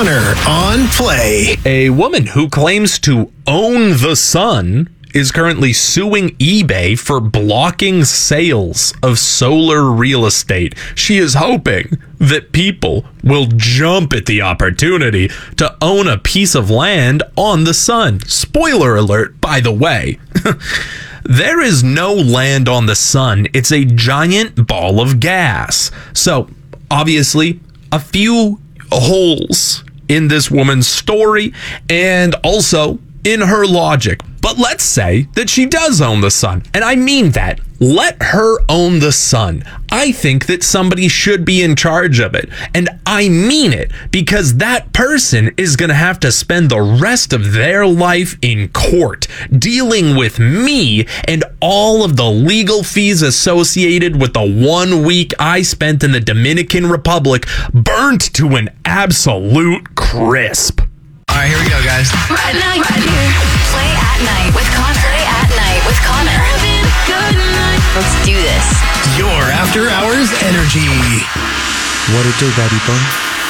Connor on Play. A woman who claims to own the sun is currently suing eBay for blocking sales of solar real estate. She is hoping that people will jump at the opportunity to own a piece of land on the sun. Spoiler alert, by the way. There is no land on the sun. It's a giant ball of gas. So, obviously, a few holes in this woman's story and also in her logic. But let's say that she does own the sun. And I mean that. Let her own the sun. I think that somebody should be in charge of it. And I mean it, because that person is going to have to spend the rest of their life in court dealing with me and all of the legal fees associated with the 1 week I spent in the Dominican Republic, burnt to an absolute crisp. All right, here we go, guys. Right here. Play at night with Connor. Play at night with Connor. Let's do this. Your after hours energy. What it do, baby boy?